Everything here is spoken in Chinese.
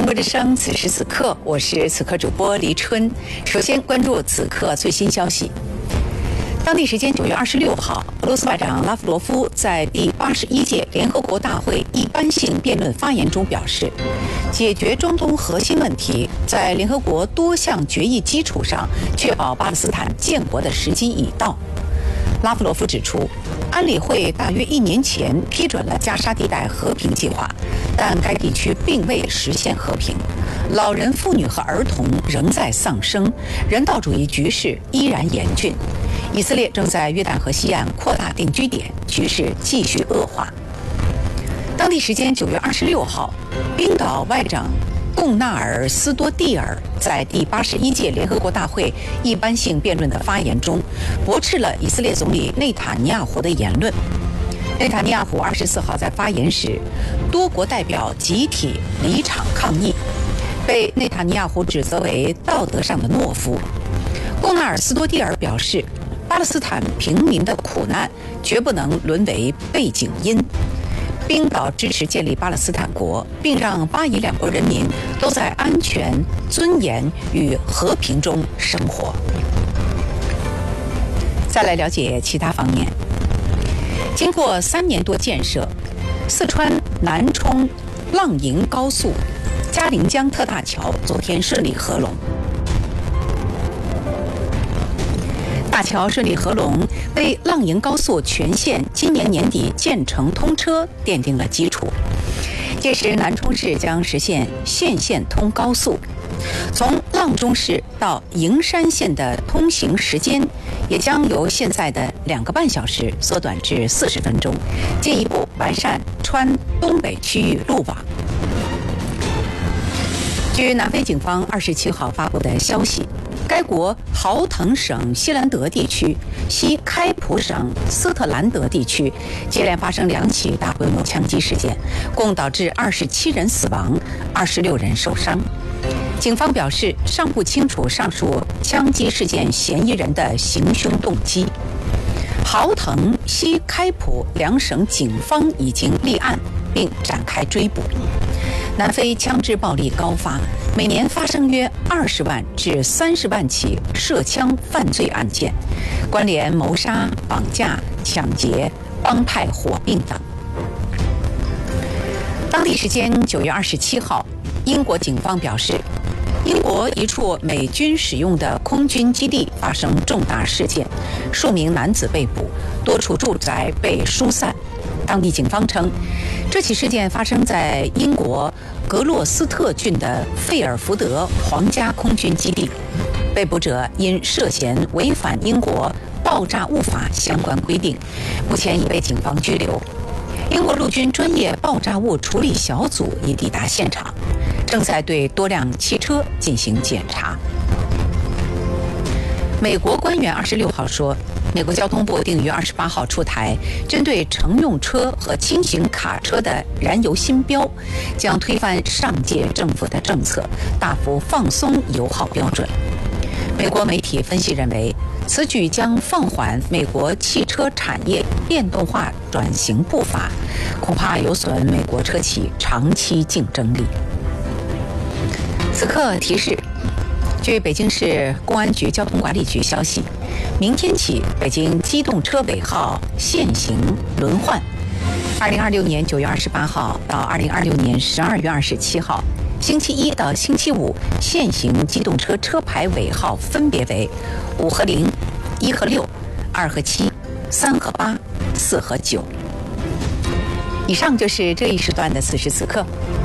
中国之声，此时此刻，我是此刻主播黎春。首先关注此刻最新消息。当地时间9月26号，俄罗斯外长拉夫罗夫在第81届联合国大会一般性辩论发言中表示，解决中东核心问题，在联合国多项决议基础上，确保巴勒斯坦建国的时机已到。拉夫罗夫指出，安理会大约1年前批准了加沙地带和平计划，但该地区并未实现和平，老人、妇女和儿童仍在丧生，人道主义局势依然严峻。以色列正在约旦河西岸扩大定居点，局势继续恶化。当地时间9月26号，冰岛外长贡纳尔斯多蒂尔在第81届联合国大会一般性辩论的发言中，驳斥了以色列总理内塔尼亚胡的言论。内塔尼亚胡24号在发言时，多国代表集体离场抗议，被内塔尼亚胡指责为道德上的懦夫。贡纳尔斯多蒂尔表示，巴勒斯坦平民的苦难绝不能沦为背景音。冰岛支持建立巴勒斯坦国，并让巴以两国人民都在安全、尊严与和平中生活。再来了解其他方面。经过3年多建设，四川南充浪营高速嘉陵江特大桥昨天顺利合龙。大桥顺利合龙，为浪营高速全线今年年底建成通车奠定了基础。届时，南充市将实现县县通高速，从阆中市到营山县的通行时间也将由现在的2个半小时缩短至40分钟，进一步完善川东北区域路网。据南非警方27号发布的消息，该国豪腾省西兰德地区、西开普省斯特兰德地区接连发生2起大规模枪击事件，共导致27人死亡，26人受伤。警方表示，尚不清楚上述枪击事件嫌疑人的行凶动机。豪腾、西开普2省警方已经立案并展开追捕。南非枪支暴力高发，每年发生约20万至30万起涉枪犯罪案件，关联谋杀、绑架、抢劫、帮派火并等。当地时间9月27号，英国警方表示，英国一处美军使用的空军基地发生重大事件，数名男子被捕，多处住宅被疏散。当地警方称，这起事件发生在英国格洛斯特郡的费尔福德皇家空军基地，被捕者因涉嫌违反英国爆炸物法相关规定，目前已被警方拘留。英国陆军专业爆炸物处理小组已抵达现场，正在对多辆汽车进行检查。美国官员26号说，美国交通部定于28号出台针对乘用车和轻型卡车的燃油新标，将推翻上届政府的政策，大幅放松油耗标准。美国媒体分析认为，此举将放缓美国汽车产业电动化转型步伐，恐怕有损美国车企长期竞争力。此刻提示，据北京市公安局交通管理局消息，明天起北京机动车尾号限行轮换，2026年9月28号到2026年12月27号，星期一到星期五限行机动车车牌尾号分别为5和0、1和6、2和7、3和8、4和9。以上就是这一时段的此时此刻。